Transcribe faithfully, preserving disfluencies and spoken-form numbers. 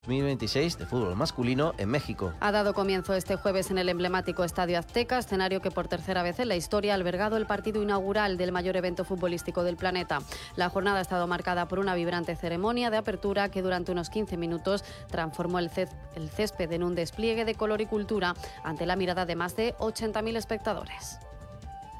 dos mil veintiséis de fútbol masculino en México. Ha dado comienzo este jueves en el emblemático Estadio Azteca, escenario que por tercera vez en la historia ha albergado el partido inaugural del mayor evento futbolístico del planeta. La jornada ha estado marcada por una vibrante ceremonia de apertura que durante unos quince minutos transformó el césped en un despliegue de color y cultura ante la mirada de más de ochenta mil espectadores.